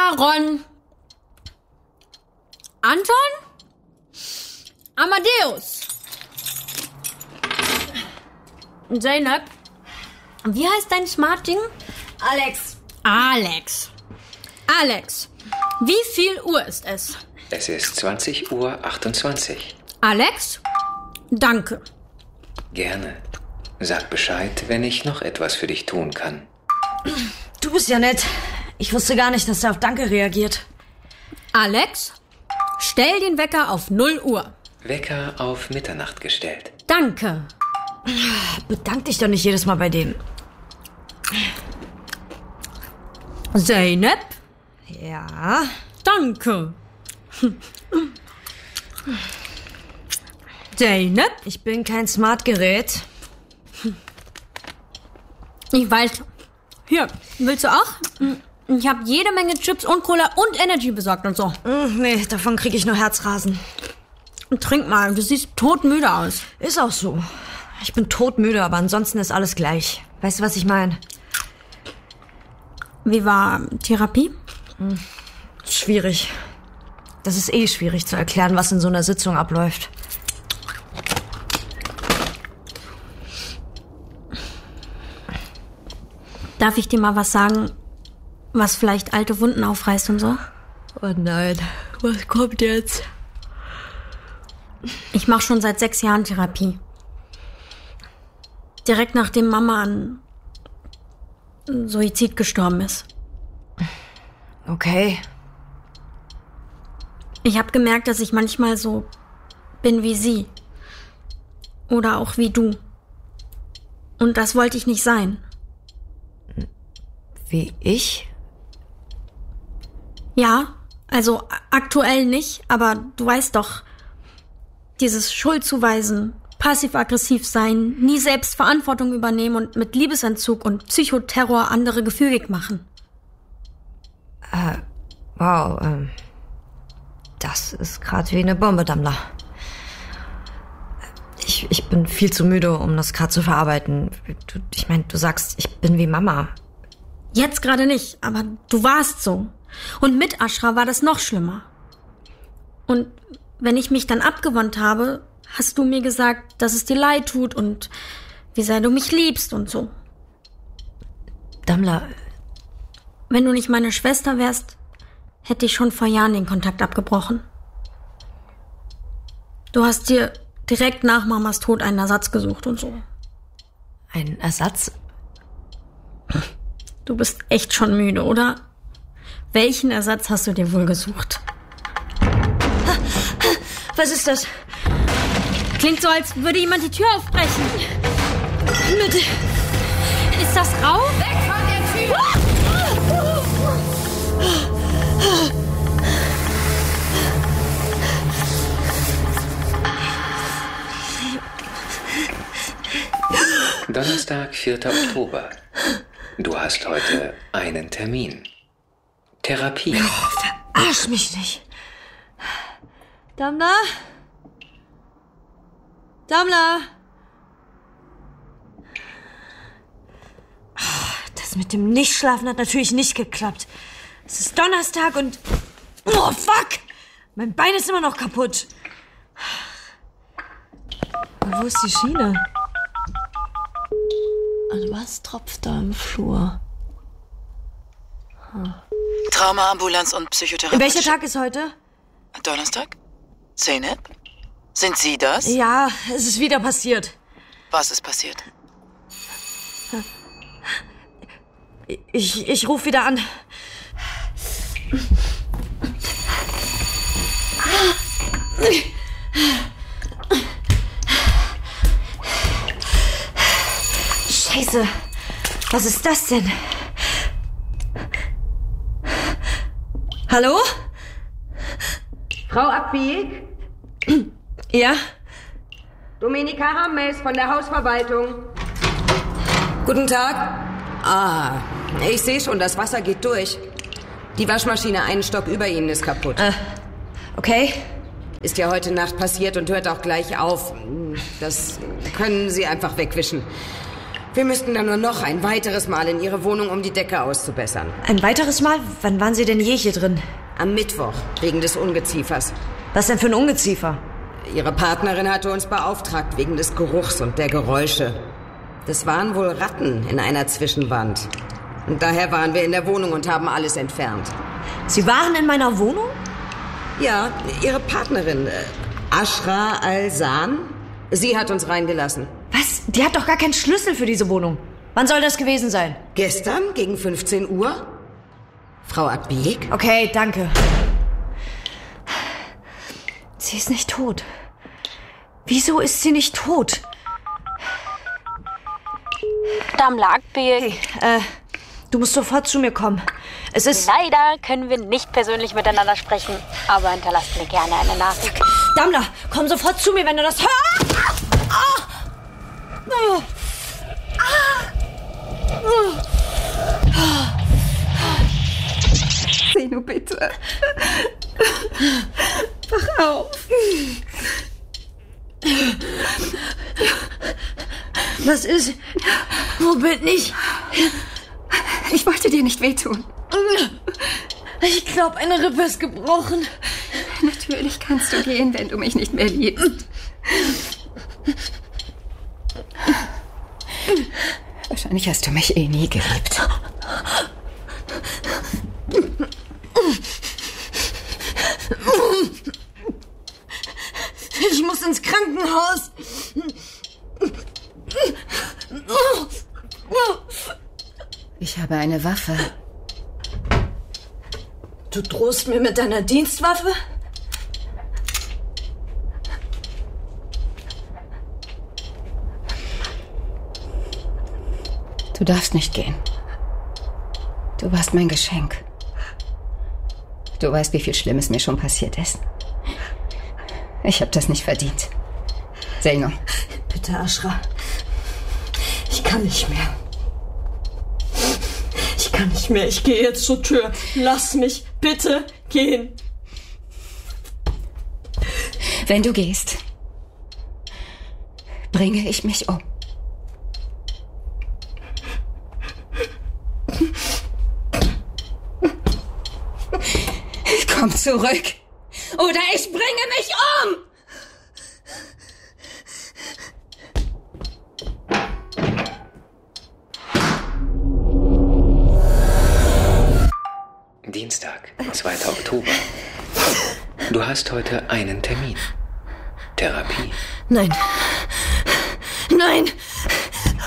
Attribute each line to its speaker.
Speaker 1: Aaron. Anton? Amadeus. Zeynep. Wie heißt dein Smart-Ding? Alex. Wie viel Uhr ist es?
Speaker 2: Es ist 20:28 Uhr.
Speaker 1: Alex? Danke.
Speaker 2: Gerne. Sag Bescheid, wenn ich noch etwas für dich tun kann.
Speaker 3: Du bist ja nett. Ich wusste gar nicht, dass er auf Danke reagiert.
Speaker 1: Alex, stell den Wecker auf 0 Uhr.
Speaker 2: Wecker auf Mitternacht gestellt.
Speaker 1: Danke.
Speaker 3: Bedank dich doch nicht jedes Mal bei dem.
Speaker 1: Zeynep?
Speaker 3: Ja?
Speaker 1: Danke. Zeynep?
Speaker 3: Ich bin kein Smartgerät.
Speaker 1: Ich weiß. Hier, willst du auch? Ich habe jede Menge Chips und Cola und Energy besorgt und so.
Speaker 3: Nee, davon kriege ich nur Herzrasen.
Speaker 1: Trink mal, du siehst todmüde aus.
Speaker 3: Ist auch so. Ich bin todmüde, aber ansonsten ist alles gleich. Weißt du, was ich meine?
Speaker 1: Wie war Therapie?
Speaker 3: Schwierig. Das ist schwierig zu erklären, was in so einer Sitzung abläuft.
Speaker 1: Darf ich dir mal was sagen, was vielleicht alte Wunden aufreißt und so?
Speaker 3: Oh nein, was kommt jetzt?
Speaker 1: Ich mache schon seit 6 Jahren Therapie. Direkt nachdem Mama an Suizid gestorben ist.
Speaker 3: Okay.
Speaker 1: Ich habe gemerkt, dass ich manchmal so bin wie sie. Oder auch wie du. Und das wollte ich nicht sein.
Speaker 3: Wie ich?
Speaker 1: Ja, also aktuell nicht, aber du weißt doch, dieses Schuldzuweisen, passiv-aggressiv sein, nie selbst Verantwortung übernehmen und mit Liebesentzug und Psychoterror andere gefügig machen.
Speaker 3: Wow, das ist gerade wie eine Bombe, Dammler. Ich bin viel zu müde, um das gerade zu verarbeiten. Ich meine, du sagst, ich bin wie Mama.
Speaker 1: Jetzt gerade nicht, aber du warst so. Und mit Ashra war das noch schlimmer. Und wenn ich mich dann abgewandt habe, hast du mir gesagt, dass es dir leid tut und wie sehr du mich liebst und so.
Speaker 3: Dammler.
Speaker 1: Wenn du nicht meine Schwester wärst, hätte ich schon vor Jahren den Kontakt abgebrochen. Du hast dir direkt nach Mamas Tod einen Ersatz gesucht und so.
Speaker 3: Ein Ersatz?
Speaker 1: Du bist echt schon müde, oder? Welchen Ersatz hast du dir wohl gesucht?
Speaker 3: Was ist das?
Speaker 1: Klingt so, als würde jemand die Tür aufbrechen.
Speaker 3: Bitte.
Speaker 1: Ist das Rauch?
Speaker 4: Weg von der Tür!
Speaker 2: Donnerstag, 4. Oktober. Du hast heute einen Termin. Therapie.
Speaker 3: Verarsch mich nicht. Dammler? Dammler? Das mit dem Nichtschlafen hat natürlich nicht geklappt. Es ist Donnerstag und... Oh, fuck! Mein Bein ist immer noch kaputt. Wo ist die Schiene? Und was tropft da im Flur?
Speaker 5: Traumaambulanz und Psychotherapie.
Speaker 3: Welcher Tag ist heute?
Speaker 5: Donnerstag? Zeynep? Sind Sie das?
Speaker 3: Ja, es ist wieder passiert.
Speaker 5: Was ist passiert?
Speaker 3: Ich rufe wieder an. Scheiße. Was ist das denn? Hallo?
Speaker 4: Frau Abbieg?
Speaker 3: Ja?
Speaker 4: Dominika Hammes von der Hausverwaltung. Guten Tag. Ich sehe schon, das Wasser geht durch. Die Waschmaschine einen Stock über Ihnen ist kaputt.
Speaker 3: Okay.
Speaker 4: Ist ja heute Nacht passiert und hört auch gleich auf. Das können Sie einfach wegwischen. Wir müssten dann nur noch ein weiteres Mal in Ihre Wohnung, um die Decke auszubessern.
Speaker 3: Ein weiteres Mal? Wann waren Sie denn je hier drin?
Speaker 4: Am Mittwoch, wegen des Ungeziefers.
Speaker 3: Was denn für ein Ungeziefer?
Speaker 4: Ihre Partnerin hatte uns beauftragt, wegen des Geruchs und der Geräusche. Das waren wohl Ratten in einer Zwischenwand. Und daher waren wir in der Wohnung und haben alles entfernt.
Speaker 3: Sie waren in meiner Wohnung?
Speaker 4: Ja, Ihre Partnerin, Ashra Al-San, sie hat uns reingelassen.
Speaker 3: Was? Die hat doch gar keinen Schlüssel für diese Wohnung. Wann soll das gewesen sein?
Speaker 4: Gestern gegen 15 Uhr? Frau Abiyek?
Speaker 3: Okay, danke. Sie ist nicht tot. Wieso ist sie nicht tot?
Speaker 1: Damla Akbiyek.
Speaker 3: Hey, du musst sofort zu mir kommen. Es ist...
Speaker 1: Leider können wir nicht persönlich miteinander sprechen, aber hinterlasst mir gerne eine Nachricht.
Speaker 3: Damla, komm sofort zu mir, wenn du das hörst.
Speaker 6: Zeno, bitte. Wach auf.
Speaker 3: Was ist? Wo bin ich?
Speaker 6: Ich wollte dir nicht wehtun.
Speaker 3: Ich glaube, eine Rippe ist gebrochen.
Speaker 6: Natürlich kannst du gehen, wenn du mich nicht mehr liebst. Wahrscheinlich hast du mich eh nie geliebt.
Speaker 3: Ich muss ins Krankenhaus.
Speaker 6: Ich habe eine Waffe.
Speaker 3: Du drohst mir mit deiner Dienstwaffe?
Speaker 6: Du darfst nicht gehen. Du warst mein Geschenk. Du weißt, wie viel Schlimmes mir schon passiert ist. Ich habe das nicht verdient. Zeno.
Speaker 3: Bitte, Ashra. Ich kann nicht mehr. Ich kann nicht mehr. Ich gehe jetzt zur Tür. Lass mich bitte gehen.
Speaker 6: Wenn du gehst, bringe ich mich um. Komm zurück, oder ich bringe mich um!
Speaker 2: Dienstag, 2. Oktober. Du hast heute einen Termin. Therapie.
Speaker 3: Nein. Nein.